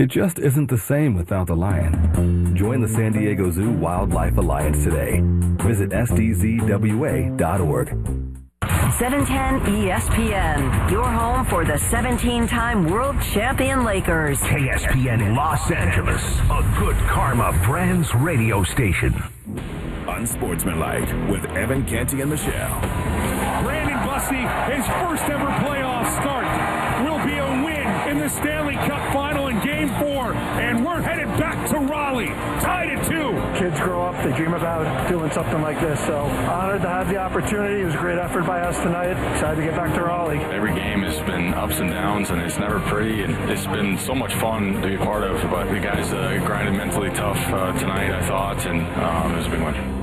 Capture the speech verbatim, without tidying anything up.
It just isn't the same without the lion. Join the San Diego Zoo Wildlife Alliance today. Visit S D Z W A dot org. seven ten E S P N, your home for the seventeen-time world champion Lakers. K S P N Los Angeles, a Good Karma Brands radio station. Unsportsmanlike with Evan Canty and Michelle. Brandon Busty, his first ever playoff start, will be a win in the Stanley Cup Final in Game four, and we're headed back to Raleigh, tied at two. Kids grow up, they dream about doing something like this, so honored to have the opportunity. It was a great effort by us tonight. Excited to get back to Raleigh. Every game has been ups and downs, and it's never pretty, and it's been so much fun to be a part of, but the guys uh, grinded mentally tough uh, tonight, I thought, and um, it was a big one.